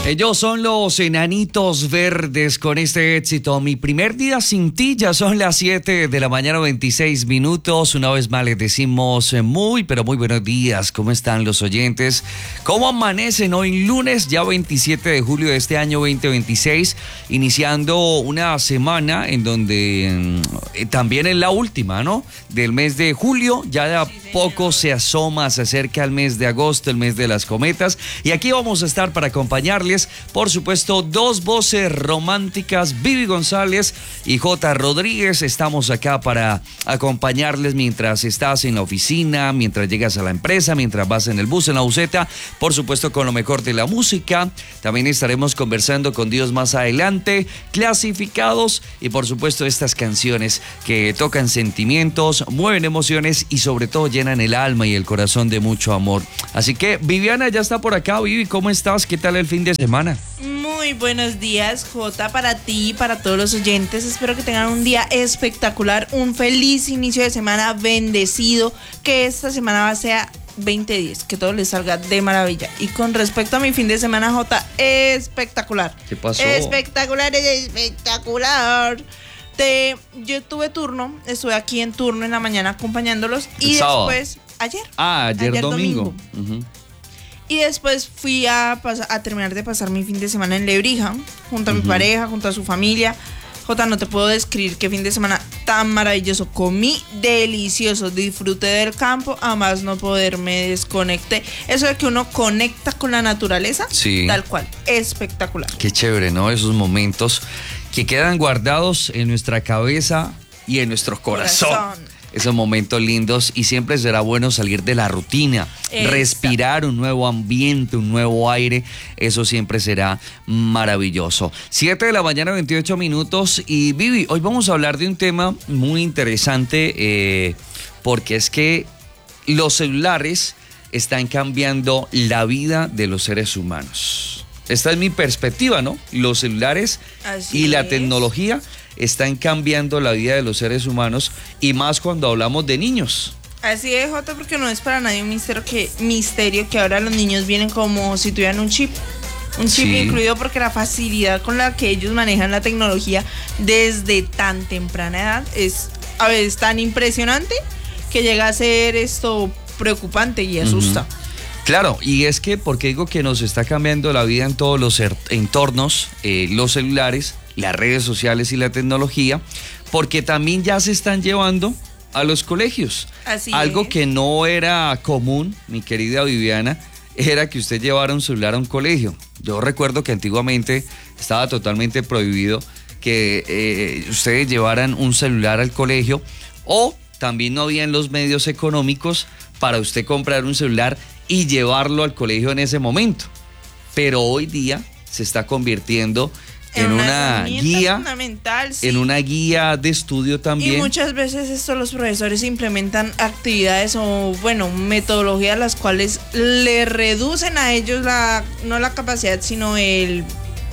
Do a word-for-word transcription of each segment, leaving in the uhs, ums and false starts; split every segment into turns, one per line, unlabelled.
Ellos son los Enanitos Verdes con este éxito. Mi primer día sin ti, ya son las siete de la mañana, veintiséis minutos. Una vez más les decimos muy, pero muy buenos días. ¿Cómo están los oyentes? ¿Cómo amanecen hoy lunes, ya veintisiete de julio de este año veinte veintiséis? Iniciando una semana en donde eh, también es la última, ¿no? Del mes de julio, ya de a poco se asoma, se acerca el mes de agosto, el mes de las cometas. Y aquí vamos a estar para acompañarles. Por supuesto, dos voces románticas, Vivi González y J. Rodríguez. Estamos acá para acompañarles mientras estás en la oficina, mientras llegas a la empresa, mientras vas en el bus, en la buseta. Por supuesto, con lo mejor de la música. También estaremos conversando con Dios más adelante, clasificados y por supuesto estas canciones que tocan sentimientos, mueven emociones y sobre todo llenan el alma y el corazón de mucho amor. Así que Viviana ya está por acá. Vivi, ¿cómo estás? ¿Qué tal el fin de semana?
Muy buenos días, Jota, para ti y para todos los oyentes. Espero que tengan un día espectacular, un feliz inicio de semana, bendecido, que esta semana sea veinte diez, que todo les salga de maravilla. Y con respecto a mi fin de semana, Jota, espectacular.
¿Qué pasó?
Espectacular, espectacular. Te, yo tuve turno, estuve aquí en turno en la mañana acompañándolos y después, ayer.
Ah, ayer, ayer domingo.
domingo. Uh-huh. Y después fui a, pas- a terminar de pasar mi fin de semana en Lebrija, junto a uh-huh. mi pareja, junto a su familia. Jota, no te puedo describir qué fin de semana tan maravilloso. Comí delicioso, disfruté del campo, a más no poder, me desconecté. Eso de que uno conecta con la naturaleza,
sí.
Tal cual, espectacular.
Qué chévere, ¿no? Esos momentos que quedan guardados en nuestra cabeza y en nuestro corazón. corazón. Esos momentos lindos, y siempre será bueno salir de la rutina, Exacto. respirar un nuevo ambiente, un nuevo aire, eso siempre será maravilloso. siete de la mañana, veintiocho minutos, y Vivi, hoy vamos a hablar de un tema muy interesante, eh, porque es que los celulares están cambiando la vida de los seres humanos. Esta es mi perspectiva, ¿no? Los celulares Así y la es. tecnología están cambiando la vida de los seres humanos, y más cuando hablamos de niños.
Así es, Jota, porque no es para nadie un misterio que, misterio que ahora los niños vienen como si tuvieran un chip. Un chip sí. incluido, porque la facilidad con la que ellos manejan la tecnología desde tan temprana edad es a veces tan impresionante que llega a ser esto preocupante y asusta.
Uh-huh. Claro, y es que, porque digo que nos está cambiando la vida en todos los entornos, eh, los celulares, las redes sociales y la tecnología, porque también ya se están llevando a los colegios.
Así
Algo
es.
que no era común, mi querida Viviana, era que usted llevara un celular a un colegio. Yo recuerdo que antiguamente estaba totalmente prohibido que eh, ustedes llevaran un celular al colegio, o también no habían los medios económicos para usted comprar un celular y llevarlo al colegio en ese momento. Pero hoy día se está convirtiendo en, en una, una guía fundamental, sí. en una guía de estudio también.
Y muchas veces esto los profesores implementan actividades o, bueno, metodologías las cuales le reducen a ellos la, no la capacidad, sino el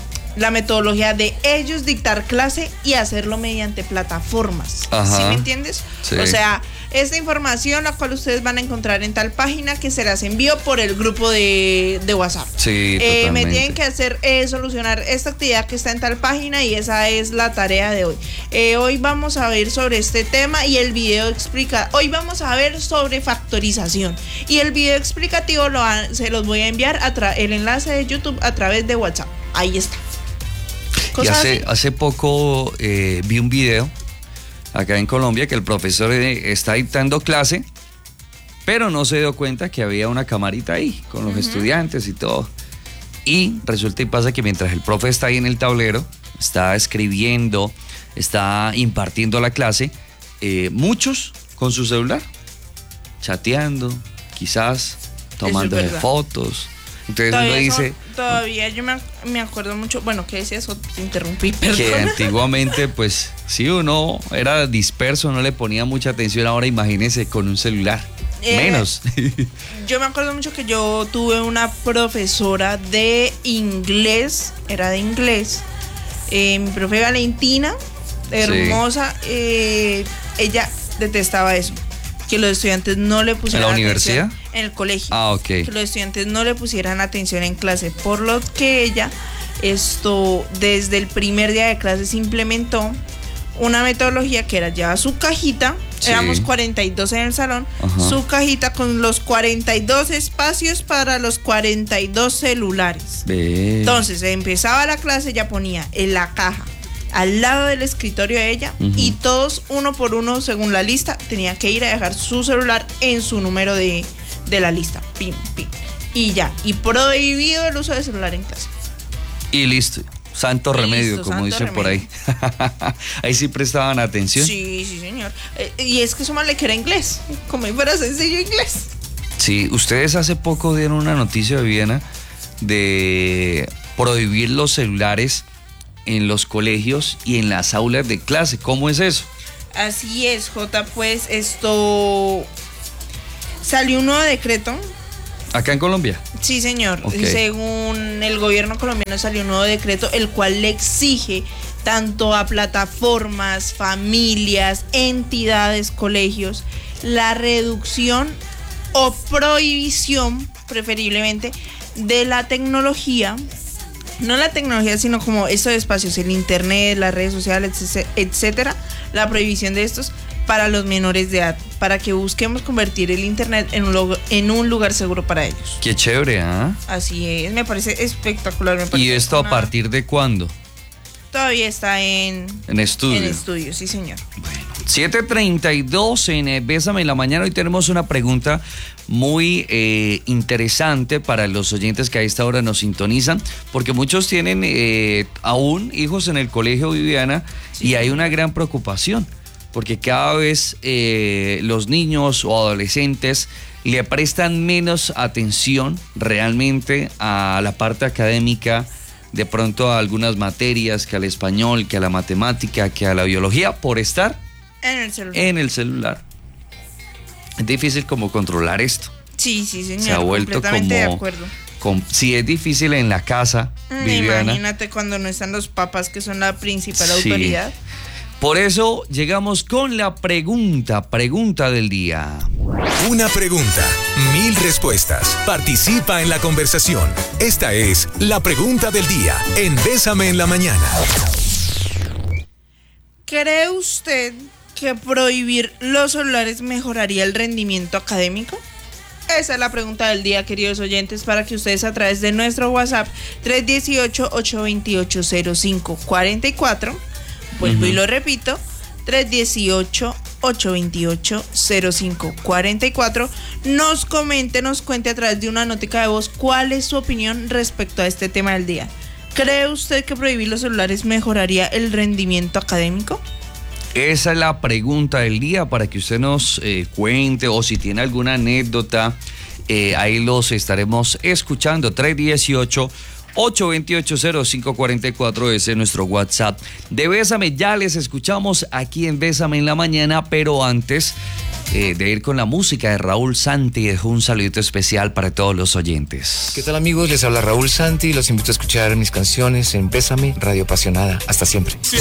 la metodología de ellos dictar clase y hacerlo mediante plataformas. Ajá. ¿Sí me entiendes?
Sí.
O sea, esta información la cual ustedes van a encontrar en tal página que se las envío por el grupo de, de WhatsApp.
Sí,
eh,
totalmente.
Me tienen que hacer eh, solucionar esta actividad que está en tal página y esa es la tarea de hoy. Eh, hoy vamos a ver sobre este tema y el video explica. Hoy vamos a ver sobre factorización y el video explicativo lo van, se los voy a enviar a tra- el enlace de YouTube a través de WhatsApp. Ahí está.
Y hace, hace poco eh, vi un video acá en Colombia que el profesor eh, está dictando clase, pero no se dio cuenta que había una camarita ahí con los uh-huh. estudiantes y todo. Y resulta y pasa que mientras el profe está ahí en el tablero, está escribiendo, está impartiendo la clase, eh, muchos con su celular, chateando, quizás tomando fotos. Entonces
todavía
uno dice...
Son, todavía yo me, me acuerdo mucho... Bueno, ¿qué decías? Te interrumpí, perdón.
Que antiguamente, pues, si uno era disperso, no le ponía mucha atención. Ahora imagínese con un celular. Eh, menos.
Yo me acuerdo mucho que yo tuve una profesora de inglés. Era de inglés. Eh, mi profe Valentina, hermosa. Sí. Eh, ella detestaba eso. Que los estudiantes no le pusieran
¿En la universidad?
atención. en el colegio.
Ah, ok.
Que los estudiantes no le pusieran atención en clase, por lo que ella, esto, desde el primer día de clases implementó una metodología que era llevar su cajita, sí. Éramos cuarenta y dos en el salón, ajá. Su cajita con los cuarenta y dos espacios para los cuarenta y dos celulares. Ve. Entonces, empezaba la clase, ella ponía en la caja al lado del escritorio de ella, uh-huh. Y todos uno por uno, según la lista, tenían que ir a dejar su celular en su número de, de la lista. Pim, pim. Y ya, y prohibido el uso de celular en clase.
Y listo. Santo remedio, listo, como dicen por ahí. Ahí sí prestaban atención.
Sí, sí, señor. Eh, y es que eso más le queda inglés, como si fuera sencillo inglés.
Sí, ustedes hace poco dieron una noticia de Viviana de prohibir los celulares en los colegios y en las aulas de clase. ¿Cómo es eso?
Así es, Jota, pues esto salió un nuevo decreto.
¿Acá en Colombia?
Sí, señor. Okay. Según el gobierno colombiano salió un nuevo decreto, el cual le exige tanto a plataformas, familias, entidades, colegios, la reducción o prohibición, preferiblemente, de la tecnología. No la tecnología, sino como estos espacios, el internet, las redes sociales, etcétera. La prohibición de estos para los menores de edad, para que busquemos convertir el internet en un, lugar, en un lugar seguro para ellos.
Qué chévere, ¿ah? ¿eh?
Así es, me parece espectacular. Me parece
¿Y esto
una...
a partir de cuándo?
Todavía está en...
En estudio.
En estudio, sí, señor.
Bueno, siete treinta y dos en eh, Bésame en la Mañana. Hoy tenemos una pregunta muy eh, interesante para los oyentes que a esta hora nos sintonizan, porque muchos tienen eh, aún hijos en el colegio, Viviana, sí. Y hay una gran preocupación, porque cada vez eh, los niños o adolescentes le prestan menos atención realmente a la parte académica, de pronto a algunas materias, que al español, que a la matemática, que a la biología, por estar
en el celular.
En el celular. Es difícil como controlar esto.
Sí, sí, señor.
Se ha vuelto
completamente
como,
de acuerdo.
Con, si es difícil en la casa,
mm,
Viviana.
Imagínate cuando no están los papás, que son la principal
sí.
autoridad.
Por eso llegamos con la pregunta, pregunta del día.
Una pregunta, mil respuestas. Participa en la conversación. Esta es la pregunta del día en Bésame en la Mañana.
¿Cree usted que prohibir los celulares mejoraría el rendimiento académico? Esa es la pregunta del día, queridos oyentes, para que ustedes a través de nuestro WhatsApp tres uno ocho, ocho dos ocho, cero cinco cuatro cuatro, vuelvo uh-huh. y lo repito, tres uno ocho, ocho dos ocho, cero cinco cuatro cuatro, nos comente, nos cuente a través de una notica de voz cuál es su opinión respecto a este tema del día. ¿Cree usted que prohibir los celulares mejoraría el rendimiento académico?
Esa es la pregunta del día para que usted nos eh, cuente, o si tiene alguna anécdota, eh, ahí los estaremos escuchando. tres uno ocho, ocho dos ocho, cero cinco cuatro cuatro, ese es nuestro WhatsApp de Bésame. Ya les escuchamos aquí en Bésame en la Mañana, pero antes eh, de ir con la música de Raúl Santi, dejo un saludito especial para todos los oyentes.
¿Qué tal, amigos? Les habla Raúl Santi y los invito a escuchar mis canciones en Bésame, Radio Apasionada. Hasta siempre.